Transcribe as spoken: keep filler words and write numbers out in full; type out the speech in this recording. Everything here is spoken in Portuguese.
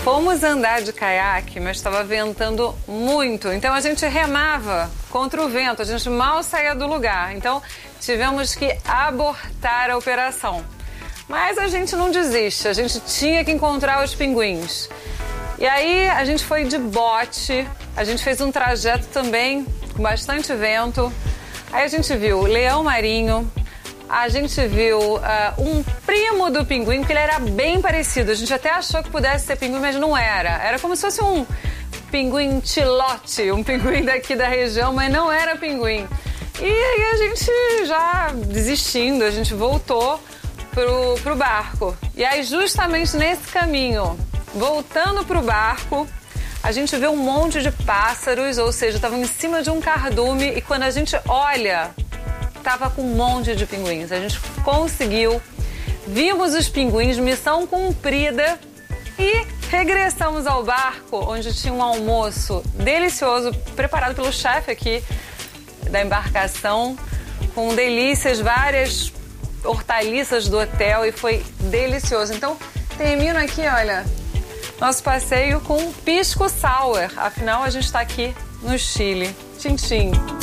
Fomos andar de caiaque, mas estava ventando muito, então a gente remava contra o vento, a gente mal saía do lugar, então tivemos que abortar a operação. Mas a gente não desiste, a gente tinha que encontrar os pinguins. E aí a gente foi de bote, a gente fez um trajeto também com bastante vento. Aí a gente viu leão marinho, a gente viu uh, um primo do pinguim, porque ele era bem parecido. A gente até achou que pudesse ser pinguim, mas não era. Era como se fosse um pinguim tilote, um pinguim daqui da região, mas não era pinguim. E aí a gente já desistindo, a gente voltou pro, pro barco. E aí justamente nesse caminho, voltando pro barco, a gente vê um monte de pássaros, ou seja, estavam em cima de um cardume, e quando a gente olha, tava com um monte de pinguins. A gente conseguiu, vimos os pinguins, missão cumprida, e regressamos ao barco, onde tinha um almoço delicioso, preparado pelo chefe aqui da embarcação, com delícias, várias hortaliças do hotel, e foi delicioso. Então, termino aqui, olha, nosso passeio com pisco sour. Afinal, a gente está aqui no Chile. Tchim, tchim.